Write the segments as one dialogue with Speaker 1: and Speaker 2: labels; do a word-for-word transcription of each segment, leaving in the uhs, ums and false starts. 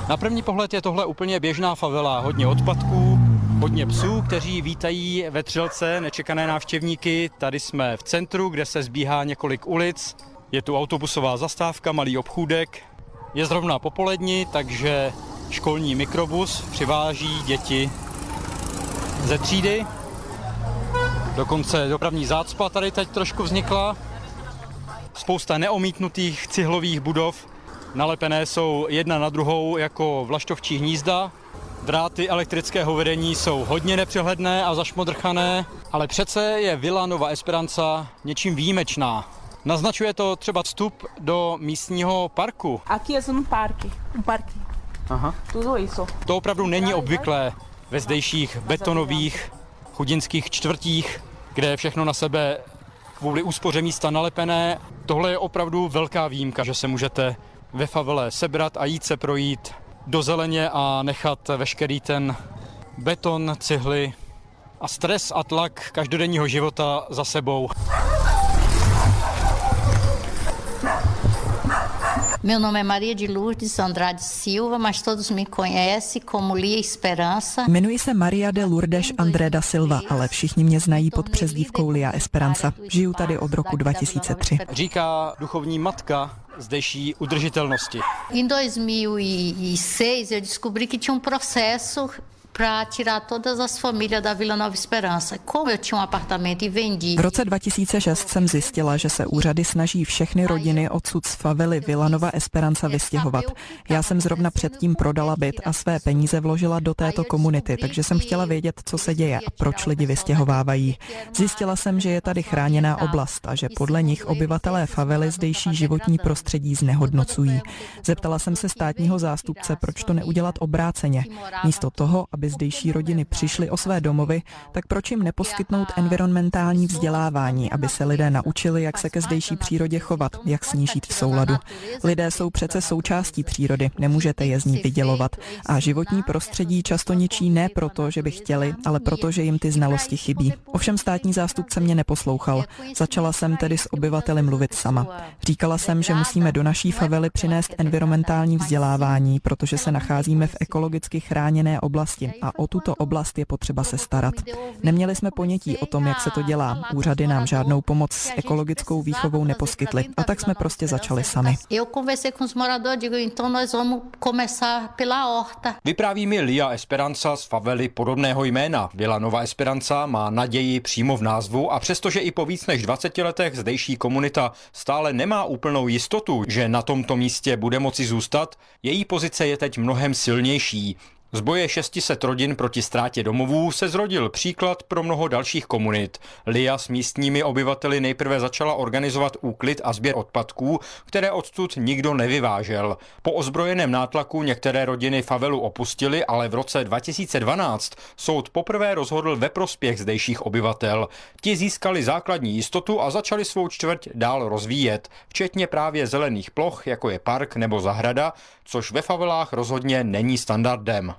Speaker 1: Na první pohled je tohle úplně běžná favela, hodně odpadků, hodně psů, kteří vítají ve Třelce nečekané návštěvníky. Tady jsme v centru, kde se zbíhá několik ulic. Je tu autobusová zastávka, malý obchůdek. Je zrovna popolední, takže školní mikrobus přiváží děti ze třídy. Dokonce dopravní zácpa tady teď trošku vznikla. Spousta neomítnutých cihlových budov. Nalepené jsou jedna na druhou jako vlaštovčí hnízda. Dráty elektrického vedení jsou hodně nepřehledné a zašmodrchané, ale přece je Vila Nova Esperança něčím výjimečná. Naznačuje to třeba vstup do místního parku.
Speaker 2: Aqui je um parque, um parque.
Speaker 1: Aha.
Speaker 2: Tudo isso.
Speaker 1: To opravdu není obvyklé ve zdejších betonových chudinských čtvrtích, kde je všechno na sebe kvůli úspoře místa nalepené. Tohle je opravdu velká výjimka, že se můžete ve favele sebrat a jít se projít do zeleně a nechat veškerý ten beton, cihly a stres a tlak každodenního života za sebou.
Speaker 3: Meu nome é Maria de Lourdes Andrade Silva, mas todos me conhecem como Lia Esperança.
Speaker 4: Jmenuji se Maria de Lourdes André Silva, ale všichni mě znají pod přezdívkou Lia Esperança. Žiju tady od roku dva tisíce tři.
Speaker 1: Říká duchovní matka zdejší udržitelnosti.
Speaker 3: Em dois mil e seis eu descobri que tinha um processo para tirar todas as famílias da Vila Nova Esperança. Como eu tinha um apartamento e vendi.
Speaker 4: V roce dva tisíce šest jsem zjistila, že se úřady snaží všechny rodiny odsud z favely Vila Nova Esperança vystěhovat. Já jsem zrovna předtím prodala byt a své peníze vložila do této komunity, takže jsem chtěla vědět, co se děje a proč lidi vystěhovávají. Zjistila jsem, že je tady chráněná oblast a že podle nich obyvatelé favely zdejší životní prostředí znehodnocují. Zeptala jsem se státního zástupce, proč to neudělat obráceně. Místo toho, aby zdejší rodiny přišly o své domovy, tak proč jim neposkytnout environmentální vzdělávání, aby se lidé naučili, jak se ke zdejší přírodě chovat, jak s ní žít v souladu. Lidé jsou přece součástí přírody, nemůžete je z ní vydělovat. A životní prostředí často ničí ne proto, že by chtěli, ale proto, že jim ty znalosti chybí. Ovšem státní zástupce mě neposlouchal. Začala jsem tedy s obyvateli mluvit sama. Říkala jsem, že musíme do naší favely přinést environmentální vzdělávání, protože se nacházíme v ekologicky chráněné oblasti a o tuto oblast je potřeba se starat. Neměli jsme ponětí o tom, jak se to dělá. Úřady nám žádnou pomoc s ekologickou výchovou neposkytly a tak jsme prostě začali sami.
Speaker 1: Vypráví mi Lia Esperança z favely podobného jména. Vila Nova Esperança má naději přímo v názvu a přestože i po víc než dvaceti letech zdejší komunita stále nemá úplnou jistotu, že na tomto místě bude moci zůstat, její pozice je teď mnohem silnější. Z boje šesti set rodin proti ztrátě domovů se zrodil příklad pro mnoho dalších komunit. Lia s místními obyvateli nejprve začala organizovat úklid a sběr odpadků, které odtud nikdo nevyvážel. Po ozbrojeném nátlaku některé rodiny favelu opustily, ale v roce dva tisíce dvanáct soud poprvé rozhodl ve prospěch zdejších obyvatel. Ti získali základní jistotu a začali svou čtvrť dál rozvíjet, včetně právě zelených ploch, jako je park nebo zahrada, což ve favelách rozhodně není standardem.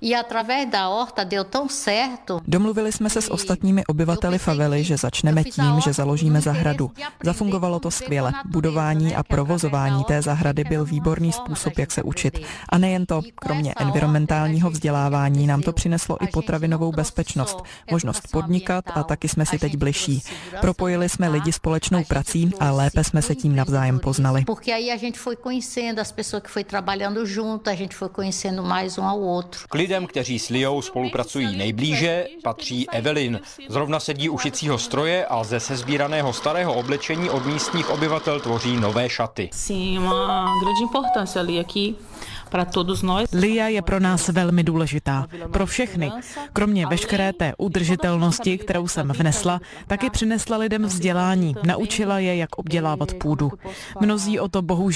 Speaker 4: Domluvili jsme se s ostatními obyvateli favely, že začneme tím, že založíme zahradu. Zafungovalo to skvěle. Budování a provozování té zahrady byl výborný způsob, jak se učit. A nejen to, kromě environmentálního vzdělávání nám to přineslo i potravinovou bezpečnost, možnost podnikat a taky jsme si teď bližší. Propojili jsme lidi společnou prací a lépe jsme se tím navzájem poznali.
Speaker 1: K lidem, kteří s Liou spolupracují nejblíže, patří Evelyn. Zrovna sedí u šicího stroje a ze sesbíraného starého oblečení od místních obyvatel tvoří nové šaty.
Speaker 5: Lia je pro nás velmi důležitá. Pro všechny. Kromě veškeré té udržitelnosti, kterou jsem vnesla, taky přinesla lidem vzdělání. Naučila je, jak obdělávat půdu. Mnozí o to bohužel